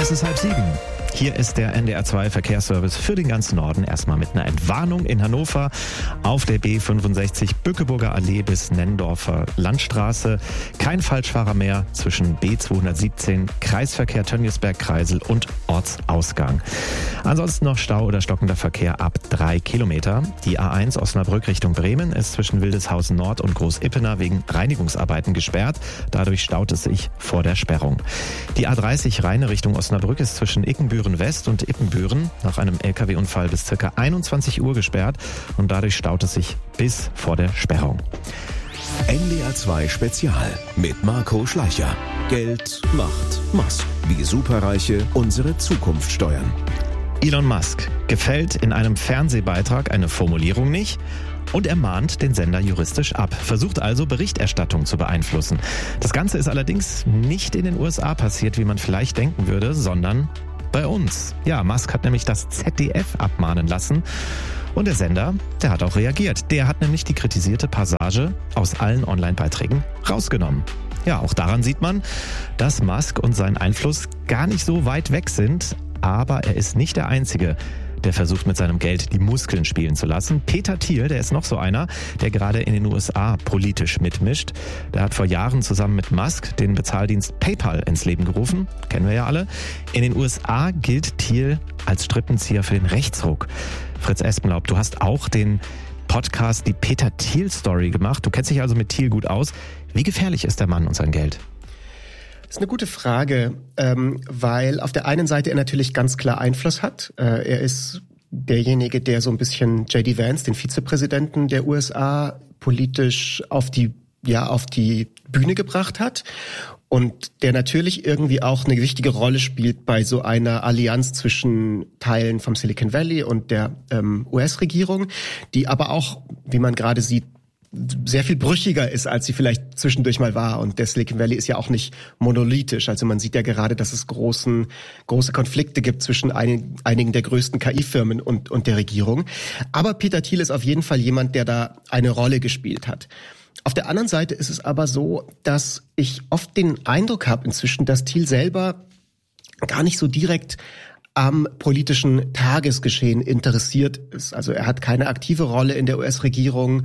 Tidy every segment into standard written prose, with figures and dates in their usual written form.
Es ist 6:30. Hier ist der NDR2 Verkehrsservice für den ganzen Norden. Erstmal mit einer Entwarnung in Hannover auf der B65 Bückeburger Allee bis Nenndorfer Landstraße. Kein Falschfahrer mehr zwischen B217 Kreisverkehr Tönniesberg-Kreisel und Ortsausgang. Ansonsten noch Stau oder stockender Verkehr ab 3 Kilometer. Die A1 Osnabrück Richtung Bremen ist zwischen Wildeshausen Nord und Groß-Ippener wegen Reinigungsarbeiten gesperrt. Dadurch staut es sich vor der Sperrung. Die A30 Rheine Richtung Osnabrück ist zwischen Ickenbüren West und Ippenbüren nach einem LKW-Unfall bis ca. 21 Uhr gesperrt und dadurch staut es sich bis vor der Sperrung. NDR2 Spezial mit Marco Schleicher. Geld macht Musk. Wie Superreiche unsere Zukunft steuern. Elon Musk gefällt in einem Fernsehbeitrag eine Formulierung nicht und er mahnt den Sender juristisch ab, versucht also Berichterstattung zu beeinflussen. Das Ganze ist allerdings nicht in den USA passiert, wie man vielleicht denken würde, sondern bei uns. Ja, Musk hat nämlich das ZDF abmahnen lassen und der Sender, der hat auch reagiert. Der hat nämlich die kritisierte Passage aus allen Online-Beiträgen rausgenommen. Ja, auch daran sieht man, dass Musk und sein Einfluss gar nicht so weit weg sind, aber er ist nicht der Einzige, der versucht mit seinem Geld die Muskeln spielen zu lassen. Peter Thiel, der ist noch so einer, der gerade in den USA politisch mitmischt. Der hat vor Jahren zusammen mit Musk den Bezahldienst PayPal ins Leben gerufen. Kennen wir ja alle. In den USA gilt Thiel als Strippenzieher für den Rechtsruck. Fritz Espenlaub, du hast auch den Podcast Die Peter Thiel Story gemacht. Du kennst dich also mit Thiel gut aus. Wie gefährlich ist der Mann und sein Geld? Das ist eine gute Frage, weil auf der einen Seite er natürlich ganz klar Einfluss hat. Er ist derjenige, der so ein bisschen J.D. Vance, den Vizepräsidenten der USA, politisch auf die Bühne gebracht hat und der natürlich irgendwie auch eine wichtige Rolle spielt bei so einer Allianz zwischen Teilen vom Silicon Valley und der US-Regierung, die aber auch, wie man gerade sieht, sehr viel brüchiger ist, als sie vielleicht zwischendurch mal war. Und der Silicon Valley ist ja auch nicht monolithisch. Also man sieht ja gerade, dass es große Konflikte gibt zwischen einigen der größten KI-Firmen und der Regierung. Aber Peter Thiel ist auf jeden Fall jemand, der da eine Rolle gespielt hat. Auf der anderen Seite ist es aber so, dass ich oft den Eindruck habe inzwischen, dass Thiel selber gar nicht so direkt am politischen Tagesgeschehen interessiert ist. Also er hat keine aktive Rolle in der US-Regierung.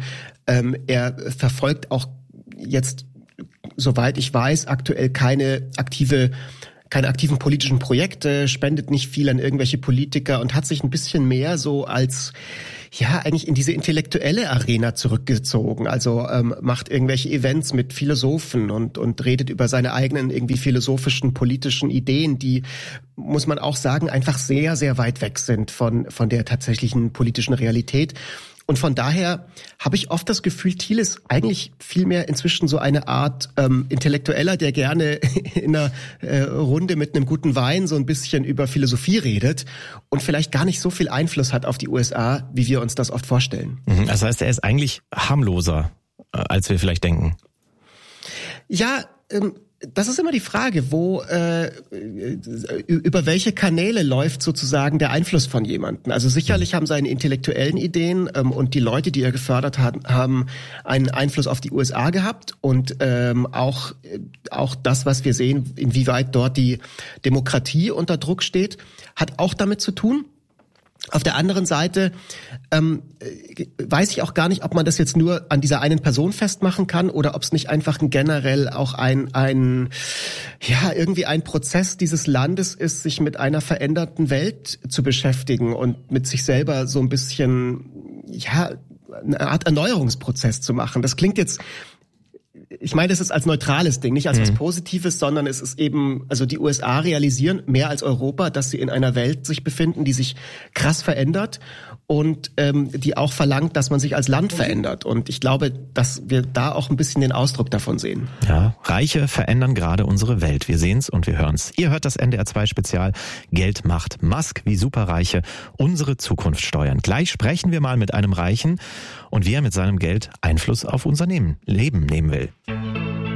Er verfolgt auch jetzt, soweit ich weiß, aktuell keine aktiven politischen Projekte, spendet nicht viel an irgendwelche Politiker und hat sich ein bisschen mehr so als eigentlich in diese intellektuelle Arena zurückgezogen. Also macht irgendwelche Events mit Philosophen und redet über seine eigenen irgendwie philosophischen, politischen Ideen, die, muss man auch sagen, einfach sehr, sehr weit weg sind von der tatsächlichen politischen Realität. Und von daher habe ich oft das Gefühl, Thiel ist eigentlich vielmehr inzwischen so eine Art Intellektueller, der gerne in einer Runde mit einem guten Wein so ein bisschen über Philosophie redet und vielleicht gar nicht so viel Einfluss hat auf die USA, wie wir uns das oft vorstellen. Das heißt, er ist eigentlich harmloser, als wir vielleicht denken. Ja, das ist immer die Frage, über welche Kanäle läuft sozusagen der Einfluss von jemandem. Also sicherlich haben seine intellektuellen Ideen und die Leute, die er gefördert hat, haben einen Einfluss auf die USA gehabt und auch das, was wir sehen, inwieweit dort die Demokratie unter Druck steht, hat auch damit zu tun. Auf der anderen Seite weiß ich auch gar nicht, ob man das jetzt nur an dieser einen Person festmachen kann oder ob es nicht einfach generell auch irgendwie ein Prozess dieses Landes ist, sich mit einer veränderten Welt zu beschäftigen und mit sich selber so ein bisschen, eine Art Erneuerungsprozess zu machen. Das klingt jetzt, ich meine, das ist als neutrales Ding, nicht als was Positives, sondern es ist eben, also die USA realisieren mehr als Europa, dass sie in einer Welt sich befinden, die sich krass verändert und die auch verlangt, dass man sich als Land verändert. Und ich glaube, dass wir da auch ein bisschen den Ausdruck davon sehen. Ja, Reiche verändern gerade unsere Welt. Wir sehen's und wir hören's. Ihr hört das NDR2 Spezial Geld macht Musk, wie Superreiche unsere Zukunft steuern. Gleich sprechen wir mal mit einem Reichen und wie er mit seinem Geld Einfluss auf unser Leben nehmen will.